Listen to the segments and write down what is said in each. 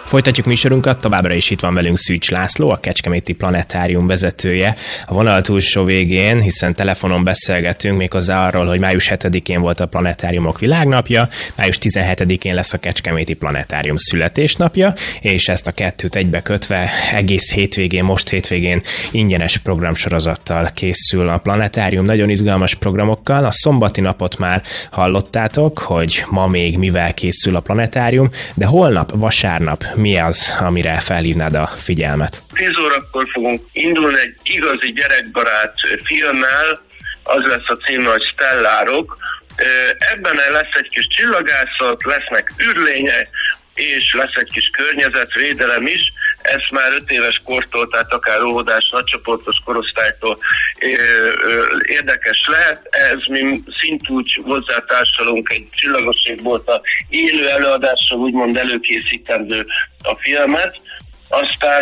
Folytatjuk műsorunkat, továbbra is itt van velünk Szűcs László, a Kecskeméti Planetárium vezetője. A vonal túlsó végén, hiszen telefonon beszélgetünk méghozzá arról, hogy május 7-én volt a Planetáriumok világnapja, május 17-én lesz a Kecskeméti Planetárium születésnapja, és ezt a kettőt egybekötve egész hétvégén, most hétvégén ingyenes programsorozattal készül a Planetárium, nagyon izgalmas programokkal. A szombati napot már hallottátok, hogy ma még mivel készül a Planetárium, de holnap, vasárnap mi az, amire felhívnád a figyelmet? 10 órakor fogunk indulni egy igazi gyerekbarát filmmel, az lesz a címe, hogy Stellárok. Ebben lesz egy kis csillagászat, lesznek űrlények, és lesz egy kis környezetvédelem is. Ez már 5 éves kortól, tehát akár óvodás, nagycsoportos korosztálytól érdekes lehet. Ez mi szintúgy hozzátársalunk egy csillagosségbolttal élő előadással, úgymond előkészítendő a filmet. Aztán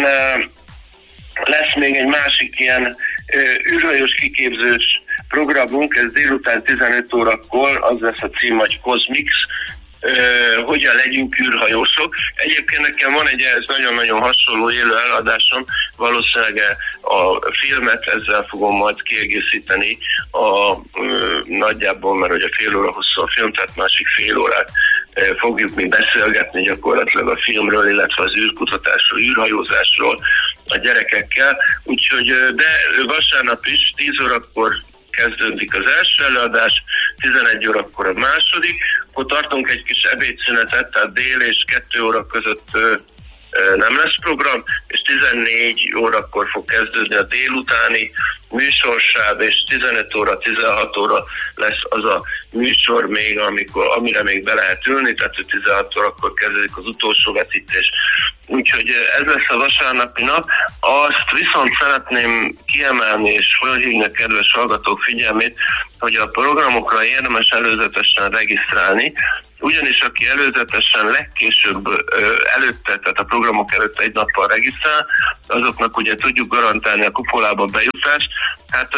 lesz még egy másik ilyen űrhajós kiképzős programunk, ez délután 15 órakor, az lesz a cím, hogy Cosmix, hogyan legyünk űrhajósok. Egyébként nekem van egy ez nagyon-nagyon hasonló élő előadásom, valószínűleg a filmet ezzel fogom majd kiegészíteni nagyjából, mert ugye fél óra hosszú a film, tehát másik fél órát fogjuk mi beszélgetni gyakorlatilag a filmről, illetve az űrkutatásról, űrhajózásról a gyerekekkel. Úgyhogy, de vasárnap is 10 órakor kezdődik az első előadás, 11 órakor a második, akkor tartunk egy kis ebédszünetet, tehát dél és 2 óra között nem lesz program, és 14 órakor fog kezdődni a délutáni műsorsáv, és 15 óra, 16 óra lesz az a műsor még, amire még be lehet ülni, tehát 16 órakor kezdődik az utolsó vetítés. Úgyhogy ez lesz a vasárnapi nap. Azt viszont szeretném kiemelni és felhívni a kedves hallgatók figyelmét, hogy a programokra érdemes előzetesen regisztrálni, ugyanis aki előzetesen legkésőbb előtte, tehát a programok előtt egy nappal regisztrál, azoknak ugye tudjuk garantálni a kupolába bejutást. Hát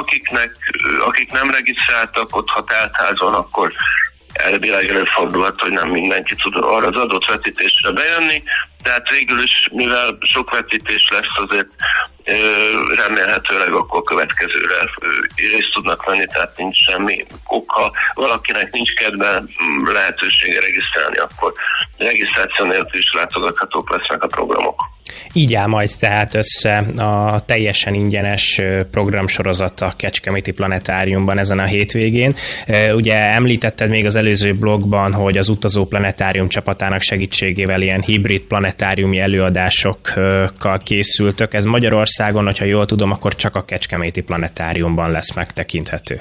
akik nem regisztráltak, ott ha teltházon, akkor elvileg előfordulhat, hogy nem mindenki tud arra az adott vetítésre bejönni, tehát végül is, mivel sok vetítés lesz, azért remélhetőleg akkor következőre részt tudnak venni, tehát nincs semmi ok. Ha valakinek nincs kedve lehetősége regisztrálni, akkor regisztráció nélkül is látogathatók lesznek a programok. Így áll majd tehát össze a teljesen ingyenes programsorozat a Kecskeméti Planetáriumban ezen a hétvégén. Ugye említetted még az előző blogban, hogy az Utazó Planetárium csapatának segítségével ilyen hibrid planetáriumi előadásokkal készültök. Ez Magyarországon, hogyha jól tudom, akkor csak a Kecskeméti Planetáriumban lesz megtekinthető.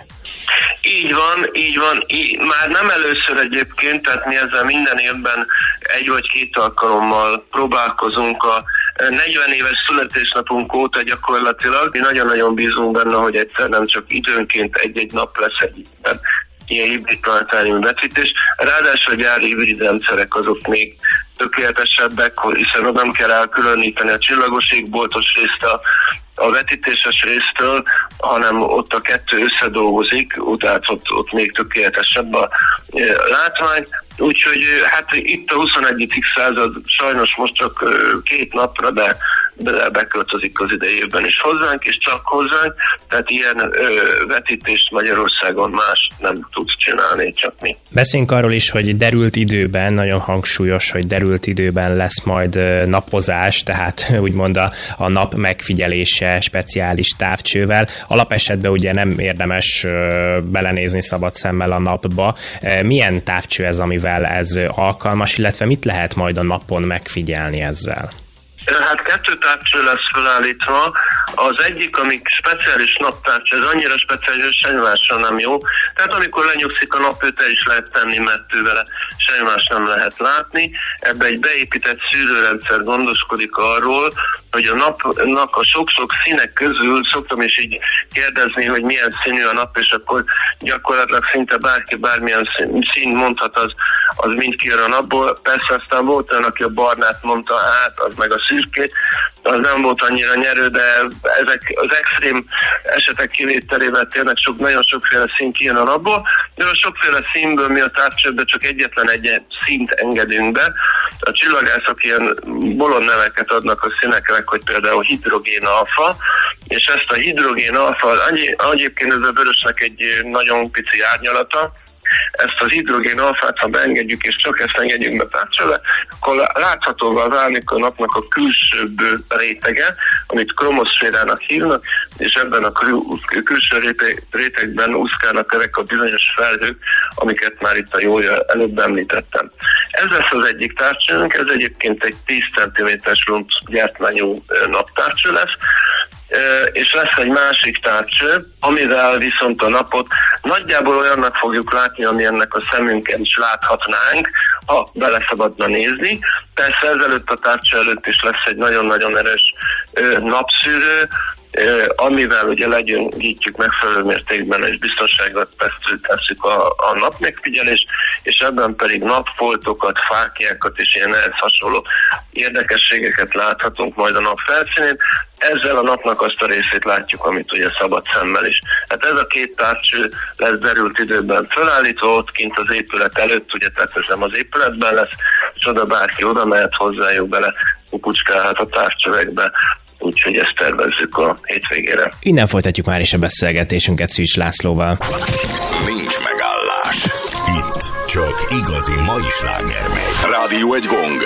Így van. Már nem először egyébként, tehát mi ezzel minden évben 1 vagy 2 alkalommal próbálkozunk a 40 éves születésnapunk óta gyakorlatilag. Mi nagyon-nagyon bízunk benne, hogy egyszer nem csak időnként egy-egy nap lesz egy ilyen hibrid planetáriumi vetítés. Ráadásul a gyári hibrid rendszerek azok még tökéletesebbek, hiszen nem kell elkülöníteni a csillagosségboltos részt a vetítéses résztől, hanem ott a kettő összedolgozik, tehát ott még tökéletesebb a látvány. Úgyhogy hát itt a 21. század sajnos most csak 2 napra, de beköltözik az idejében is hozzánk, és csak hozzánk, tehát ilyen vetítést Magyarországon más nem tudsz csinálni, csak mi. Beszéljünk arról is, hogy derült időben, nagyon hangsúlyos, hogy derült időben lesz majd napozás, tehát úgymond a nap megfigyelése speciális távcsővel. Alapesetben ugye nem érdemes belenézni szabad szemmel a napba. Milyen távcső ez, amivel ez alkalmas, illetve mit lehet majd a napon megfigyelni ezzel? Hát 2 távcső lesz felállítva. Az egyik, amik speciális naptávcső, ez annyira speciális, hogy semmi másra nem jó. Tehát amikor lenyugszik a nap, őt el is lehet tenni, mert tőle semmi más nem lehet látni. Ebbe egy beépített szűrőrendszer gondoskodik arról, hogy a napnak a sok-sok színek közül szoktam is így kérdezni, hogy milyen színű a nap, és akkor gyakorlatilag szinte bárki bármilyen szín mondhat, az mind kijön a napból. Persze aztán volt olyan, aki a barnát mondta, az meg a szürkét, az nem volt annyira nyerő, de ezek az extrém esetek kivételével tényleg nagyon sokféle szín kijön a napból, de a sokféle színből mi a távcsőben csak egyetlen egy színt engedünk be, A csillagászok ilyen bolond neveket adnak a színeknek, hogy például hidrogén alfa, és ezt a hidrogén alfa, egyébként ez a vörösnek egy nagyon pici árnyalata, ezt az hidrogén alfát, ha beengedjük, és csak ezt engedjük be tárcsába, akkor láthatóvá válik a napnak a külsőbb rétege, amit kromoszférának hívnak, és ebben a külső rétegben úszkálnak ezek a bizonyos felhők, amiket már itt a jója előbb említettem. Ez lesz az egyik távcsőnk, ez egyébként egy 10 cm-es lunt gyertmányú naptávcső lesz, és lesz egy másik távcső, amivel viszont a napot nagyjából olyannak fogjuk látni, ami ennek a szemünken is láthatnánk, ha bele szabadna nézni. Persze ezelőtt a távcső előtt is lesz egy nagyon-nagyon erős napszűrő, amivel ugye legyengítjük megfelelő mértékben és biztonságot tesszük a napmegfigyelést, és ebben pedig napfoltokat, fáklyákat és ilyen ehhez hasonló érdekességeket láthatunk majd a nap felszínén. Ezzel a napnak azt a részét látjuk, amit ugye szabad szemmel is. Hát ez a két távcső lesz derült időben felállítva, ott kint az épület előtt, ugye tehát ez nem az épületben lesz, és oda bárki oda mehet hozzájuk bele, kukucskálhat a távcsövekbe, úgyhogy ezt tervezzük a hétvégére. Innen folytatjuk már is a beszélgetésünket Szűcs Lászlóval. Nincs megállás. Itt csak igazi mai sláger megy. Rádió egy gong.